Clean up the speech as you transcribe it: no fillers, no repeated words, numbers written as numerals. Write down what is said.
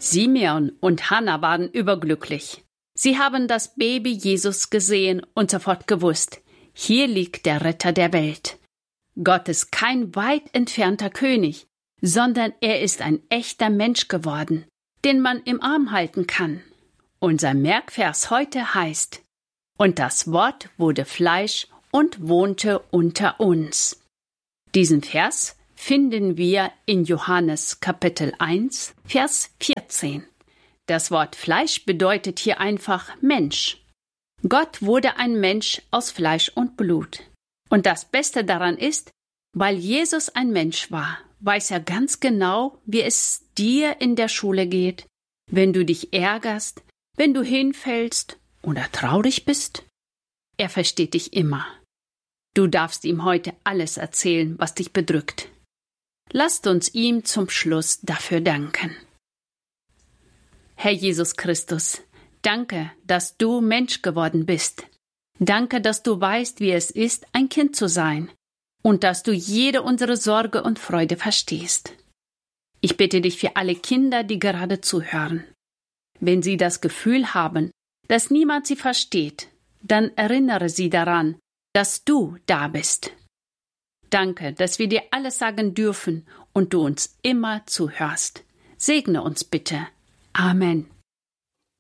Simeon und Hannah waren überglücklich. Sie haben das Baby Jesus gesehen und sofort gewusst, hier liegt der Retter der Welt. Gott ist kein weit entfernter König, sondern er ist ein echter Mensch geworden, den man im Arm halten kann. Unser Merkvers heute heißt: Und das Wort wurde Fleisch und wohnte unter uns. Diesen Vers finden wir in Johannes Kapitel 1, Vers 14. Das Wort Fleisch bedeutet hier einfach Mensch. Gott wurde ein Mensch aus Fleisch und Blut. Und das Beste daran ist, weil Jesus ein Mensch war, weiß er ganz genau, wie es dir in der Schule geht, wenn du dich ärgerst, wenn du hinfällst oder traurig bist. Er versteht dich immer. Du darfst ihm heute alles erzählen, was dich bedrückt. Lasst uns ihm zum Schluss dafür danken. Herr Jesus Christus, danke, dass du Mensch geworden bist. Danke, dass du weißt, wie es ist, ein Kind zu sein und dass du jede unsere Sorge und Freude verstehst. Ich bitte dich für alle Kinder, die gerade zuhören. Wenn sie das Gefühl haben, dass niemand sie versteht, dann erinnere sie daran, dass du da bist. Danke, dass wir dir alles sagen dürfen und du uns immer zuhörst. Segne uns bitte. Amen.